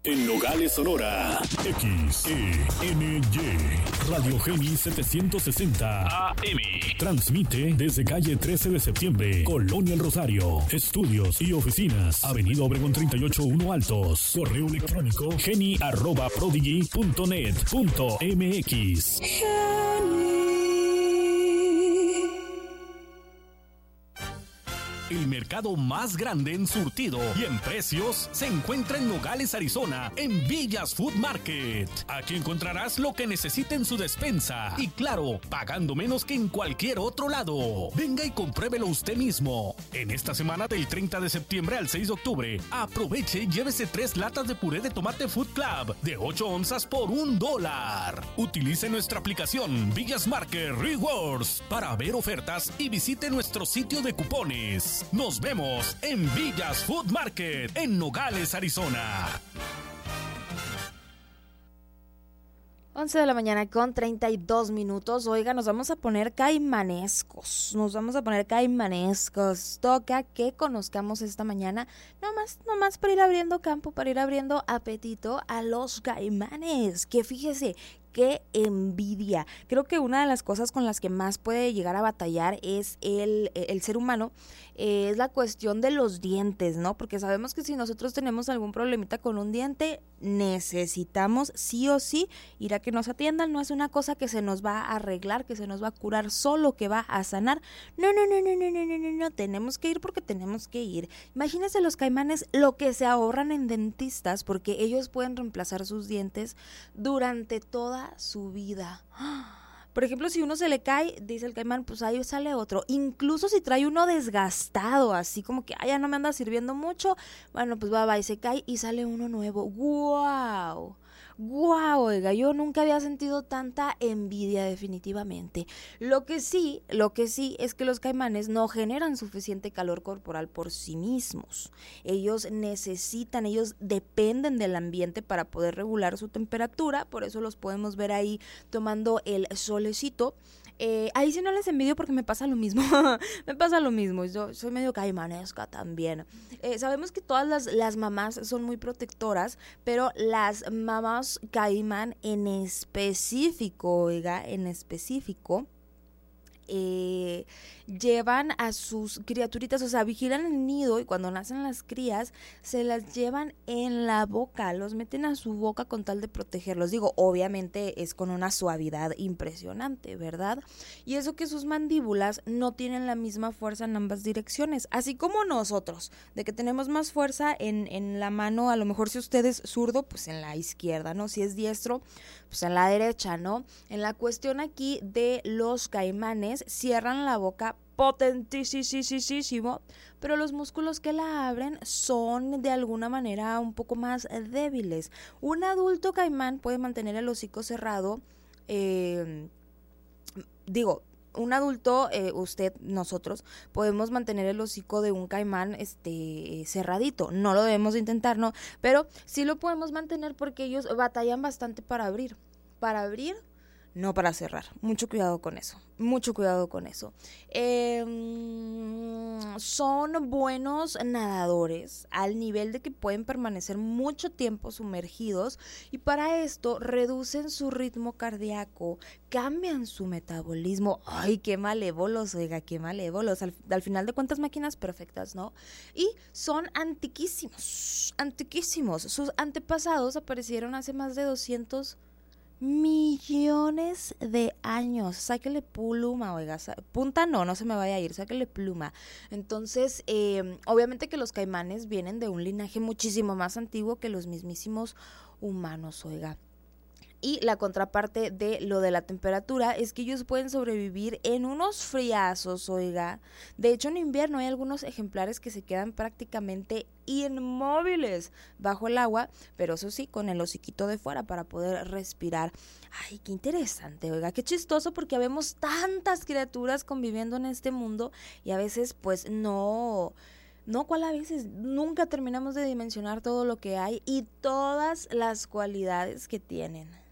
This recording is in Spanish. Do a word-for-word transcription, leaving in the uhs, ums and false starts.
En Nogales, Sonora. X E N Y Radio Geni setecientos sesenta A M. Transmite desde calle trece de septiembre, Colonia El Rosario. Estudios y oficinas, Avenida Obregón treinta y ocho uno Altos. Correo electrónico geni arroba prodigy punto net punto m x. El mercado más grande en surtido y en precios se encuentra en Nogales, Arizona, en Villas Food Market. Aquí encontrarás lo que necesite en su despensa y, claro, pagando menos que en cualquier otro lado. Venga y compruébelo usted mismo. En esta semana del treinta de septiembre al seis de octubre, aproveche y llévese tres latas de puré de tomate Food Club de ocho onzas por un dólar. Utilice nuestra aplicación Villas Market Rewards para ver ofertas y visite nuestro sitio de cupones. Nos vemos en Villas Food Market, en Nogales, Arizona. once de la mañana con treinta y dos minutos. Oiga, nos vamos a poner caimanescos. Nos vamos a poner caimanescos. Toca que conozcamos esta mañana, nomás, nomás para ir abriendo campo, para ir abriendo apetito a los caimanes. Que fíjese, qué envidia. Creo que una de las cosas con las que más puede llegar a batallar es el, el ser humano, eh, es la cuestión de los dientes, ¿no? Porque sabemos que si nosotros tenemos algún problemita con un diente, necesitamos sí o sí ir a que nos atiendan. No es una cosa que se nos va a arreglar, que se nos va a curar solo, que va a sanar. No, no, no, no, no, no, no, no, no. Tenemos que ir porque tenemos que ir. Imagínense los caimanes lo que se ahorran en dentistas, porque ellos pueden reemplazar sus dientes durante toda su vida. Por ejemplo, si uno se le cae, dice el caimán, pues ahí sale otro. Incluso si trae uno desgastado, así como que, ah, ya no me anda sirviendo mucho, bueno, pues va, va y se cae y sale uno nuevo. ¡Guau! ¡Guau! Oiga, yo nunca había sentido tanta envidia definitivamente. Lo que sí, lo que sí es que los caimanes no generan suficiente calor corporal por sí mismos. Ellos necesitan, ellos dependen del ambiente para poder regular su temperatura, por eso los podemos ver ahí tomando el solecito. Eh, ahí sí no les envidio porque me pasa lo mismo, me pasa lo mismo, yo soy medio caimanesca también. Eh, sabemos que todas las, las mamás son muy protectoras, pero las mamás caimán en específico, oiga, en específico, Eh, llevan a sus criaturitas, o sea, vigilan el nido y cuando nacen las crías se las llevan en la boca, los meten a su boca con tal de protegerlos. Digo, obviamente es con una suavidad impresionante, ¿verdad? Y eso que sus mandíbulas no tienen la misma fuerza en ambas direcciones, así como nosotros, de que tenemos más fuerza en, en la mano, a lo mejor si usted es zurdo, pues en la izquierda, ¿no? Si es diestro, pues en la derecha, ¿no? En la cuestión aquí de los caimanes, cierran la boca potentísimo, pero los músculos que la abren son de alguna manera un poco más débiles. Un adulto caimán puede mantener el hocico cerrado, eh, digo, un adulto, eh, usted, nosotros, podemos mantener el hocico de un caimán este cerradito. No lo debemos de intentar, ¿no? Pero sí lo podemos mantener porque ellos batallan bastante para abrir. Para abrir, no para cerrar. Mucho cuidado con eso. Mucho cuidado con eso. Eh, son buenos nadadores al nivel de que pueden permanecer mucho tiempo sumergidos y para esto reducen su ritmo cardíaco, cambian su metabolismo. Ay, qué malévolos, oiga, qué malévolos. Al, al final de cuentas, máquinas perfectas, ¿no? Y son antiquísimos, antiquísimos. Sus antepasados aparecieron hace más de doscientos millones de años. Sáquele pluma, oiga, punta no, no se me vaya a ir, sáquele pluma. Entonces, eh, obviamente que los caimanes vienen de un linaje muchísimo más antiguo que los mismísimos humanos, oiga. Y la contraparte de lo de la temperatura es que ellos pueden sobrevivir en unos friazos, oiga. De hecho, en invierno hay algunos ejemplares que se quedan prácticamente inmóviles bajo el agua, pero eso sí, con el hociquito de fuera para poder respirar. Ay, qué interesante, oiga, qué chistoso porque vemos tantas criaturas conviviendo en este mundo y a veces pues no... No, cuál a veces, nunca terminamos de dimensionar todo lo que hay y todas las cualidades que tienen.